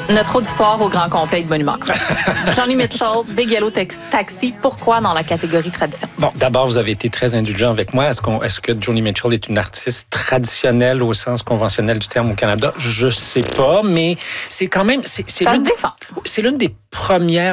Notre auditoire au grand complet de bonne humeur. Johnny Mitchell, Big Yellow Taxi, pourquoi dans la catégorie tradition? Bon, d'abord, vous avez été très indulgent avec moi. Est-ce que Joni Mitchell est une artiste traditionnelle au sens conventionnel du terme au Canada? Je sais pas, mais c'est quand même... Ça se défend. C'est l'une des premières